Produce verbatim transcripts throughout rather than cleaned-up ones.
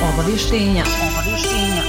Obavještenja. Obavještenja.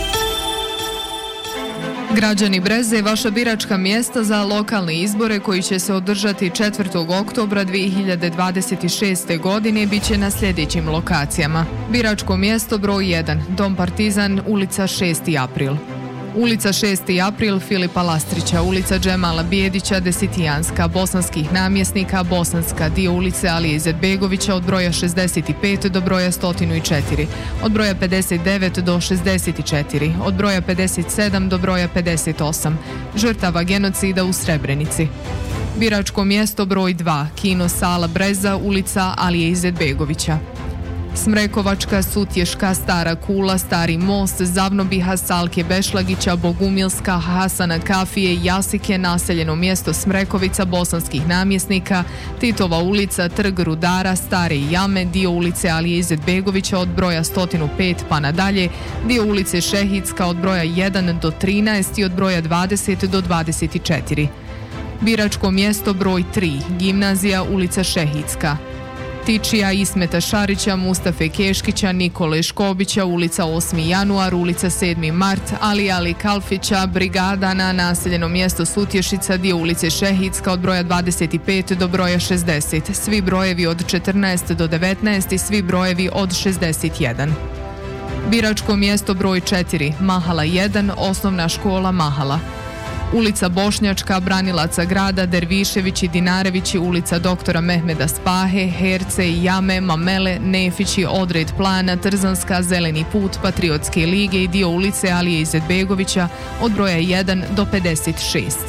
Građani Breze, vaša biračka mjesta za lokalne izbore koji će se održati četvrtog oktobra dvije hiljade dvadeset šeste. godine bit će na sljedećim lokacijama. Biračko mjesto broj jedan, Dom Partizan, ulica šesti april. Ulica šesti april Filipa Lastrića, ulica Džemala Bijedića, Desetijanska, Bosanskih namjesnika, Bosanska, dio ulice Alije Izetbegovića od broja šezdeset pet do broja sto četiri, od broja pedeset devet do šezdeset četiri, od broja pedeset sedam do broja pedeset osam, žrtava genocida u Srebrenici. Biračko mjesto broj dva, Kino sala Breza, ulica Alije Izetbegovića. Smrekovačka, Sutješka, Stara Kula, Stari most, Zavnobiha, Salke Bešlagića, Bogumilska, Hasana Kafije, Jasike, naseljeno mjesto Smrekovica, Bosanskih namjesnika, Titova ulica, Trg Rudara, Stare jame, dio ulice Alije Izetbegovića od broja sto pet pa nadalje, dio ulice Šehidska od broja jedan do trinaest i od broja dvadeset do dvadeset četiri. Biračko mjesto broj tri, Gimnazija, ulica Šehidska. Tičija, Ismeta Šarića, Mustafe Keškića, Nikole Škobića, ulica osmi januar, ulica sedmi mart, Ali Ali Kalfića, Brigada na naseljeno mjesto Sutješica, dio ulice Šehidska od broja dvadeset pet do broja šezdeset, svi brojevi od četrnaest do devetnaest i svi brojevi od šezdeset jedan. Biračko mjesto broj četiri, Mahala jedan, osnovna škola Mahala. Ulica Bošnjačka, Branilaca grada, Derviševići, Dinarevići, ulica doktora Mehmeda Spahe, Herce, Jame, Mamele, Nefići, Odred plana, Trzanska, Zeleni put, Patriotske lige i dio ulice Alije Izetbegovića od broja jedan do pedeset šest.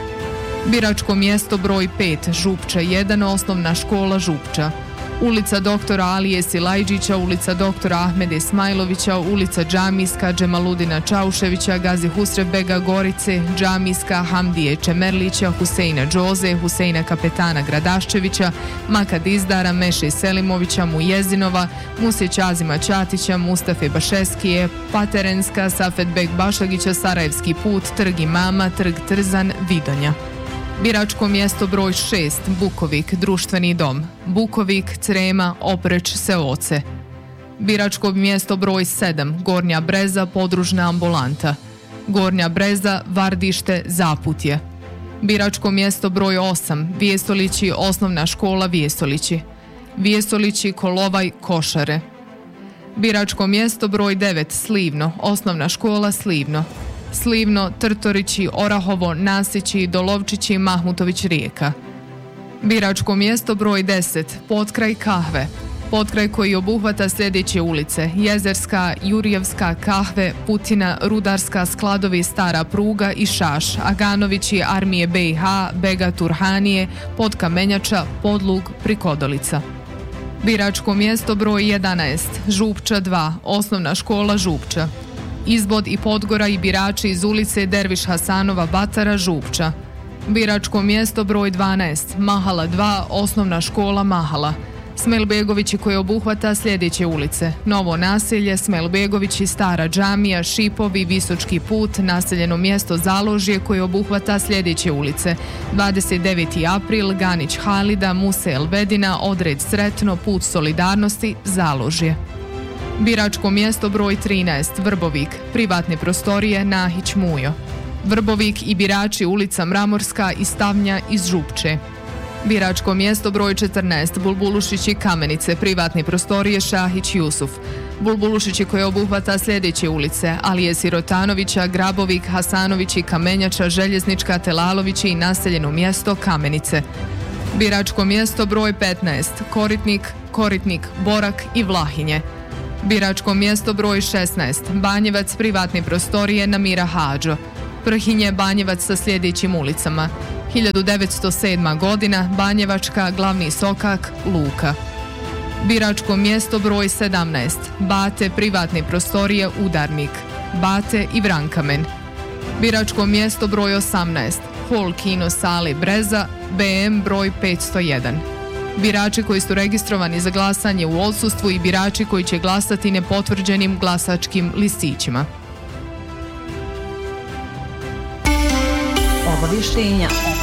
Biračko mjesto broj pet, Župča jedan, osnovna škola Župča. Ulica doktora Alije Silajđića, ulica doktora Ahmeda Ismailovića, ulica Džamijska, Džemaludina Čauševića, Gazi Husrevbega Gorice, Džamijska, Hamdije Čemerlića, Huseina Džoze, Huseina Kapetana Gradaščevića, Makad Izdara, Meše Selimovića, Mujezinova, Musjeć Azima Ćatića, Mustafe Bašeskije, Paterenska, Safetbek Bašlagića, Sarajevski put, Trg Imama, Trg Trzan, Vidonja. Biračko mjesto broj šest, Bukovik, društveni dom. Bukovik, Crema, Opreć, Seoce. Biračko mjesto broj sedam, Gornja Breza, podružna ambulanta. Gornja Breza, Vardište, Zaputje. Biračko mjesto broj osam, Vijestolići, osnovna škola Vijestolići. Vijestolići, Kolovaj, Košare. Biračko mjesto broj devet, Slivno, osnovna škola Slivno. Slivno, Trtorići, Orahovo, Nasići, Dolovčići, Mahmutović Rijeka. Biračko mjesto broj deset, Potkraj Kahve. Potkraj koji obuhvata sljedeće ulice: Jezerska, Jurijevska, Kahve, Putina, Rudarska, Skladovi, Stara pruga i Šaš, Aganovići, Armije B i H, Bega Turhanije, Podkamenjača, Podlug, Prikodolica. Biračko mjesto broj jedanaest, Župča dva, osnovna škola Župča. Izbod i Podgora i birači iz ulice Derviš Hasanova Batara, Župča. Biračko mjesto broj dvanaest, Mahala dva, osnovna škola Mahala. Smelbegovići koji obuhvata sljedeće ulice: Novo naselje, Smelbegovići, Stara džamija, Šipovi, Visočki put, naseljeno mjesto Založje koje obuhvata sljedeće ulice: dvadeset deveti april, Ganić Halida, Muse Elvedina, Odred Sretno, Put solidarnosti, Založje. Biračko mjesto broj trinaest, Vrbovik, privatne prostorije Nahić Mujo. Vrbovik i birači ulica Mramorska i Stavnja iz Župče. Biračko mjesto broj četrnaest, Bulbulušići Kamenice, privatne prostorije Šahić Jusuf. Bulbulušići koje obuhvata sljedeće ulice: Alije Sirotanovića, Grabovik, Hasanovići, Kamenjača, Željeznička, Telalovići i naseljeno mjesto Kamenice. Biračko mjesto broj petnaest, Koritnik, Koritnik, Borak i Vlahinje. Biračko mjesto broj šesnaest, Banjevac, privatne prostorije Namira Hadžo. Prhinje, Banjevac sa sljedećim ulicama: hiljadu devetsto sedma. godina, Banjevačka, Glavni Sokak, Luka. Biračko mjesto broj sedamnaest, Bate, privatne prostorije Udarnik, Bate i Vrankamen. Biračko mjesto broj osamnaest, Hol Kino sale Breza, B M broj petsto jedan. Birači koji su registrovani za glasanje u odsustvu i birači koji će glasati nepotvrđenim glasačkim listićima. Obavještenja.